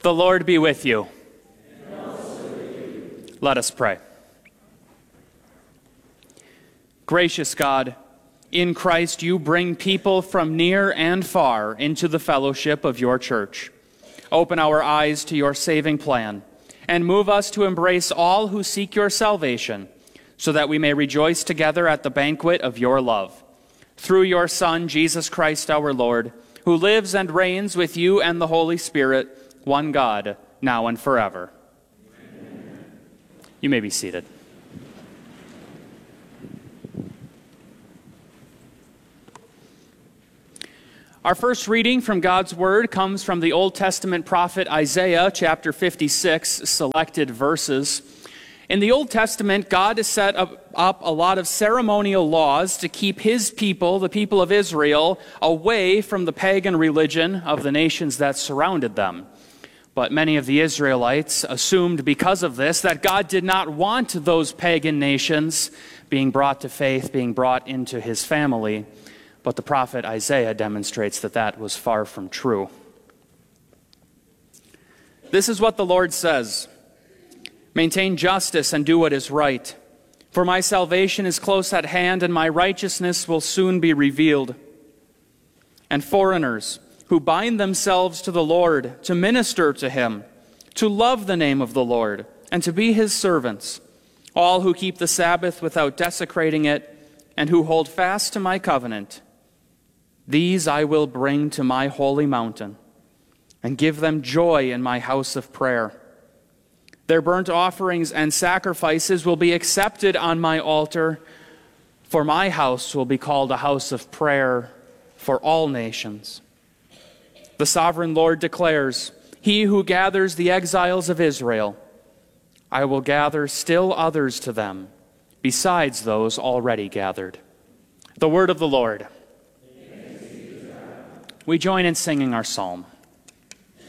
The Lord be with you. And also with you. Let us pray. Gracious God, in Christ you bring people from near and far into the fellowship of your church. Open our eyes to your saving plan, and move us to embrace all who seek your salvation, so that we may rejoice together at the banquet of your love. Through your Son, Jesus Christ our Lord, who lives and reigns with you and the Holy Spirit, one God, now and forever. Amen. You may be seated. Our first reading from God's Word comes from the Old Testament prophet Isaiah, chapter 56, selected verses. In the Old Testament, God has set up a lot of ceremonial laws to keep his people, the people of Israel, away from the pagan religion of the nations that surrounded them. But many of the Israelites assumed because of this that God did not want those pagan nations being brought to faith, being brought into his family. But the prophet Isaiah demonstrates that that was far from true. This is what the Lord says: "Maintain justice and do what is right, for my salvation is close at hand, and my righteousness will soon be revealed. And foreigners who bind themselves to the Lord, to minister to him, to love the name of the Lord, and to be his servants, all who keep the Sabbath without desecrating it, and who hold fast to my covenant, these I will bring to my holy mountain, and give them joy in my house of prayer. Their burnt offerings and sacrifices will be accepted on my altar, for my house will be called a house of prayer for all nations." The sovereign Lord declares, "He who gathers the exiles of Israel, I will gather still others to them, besides those already gathered." The word of the Lord. We join in singing our psalm.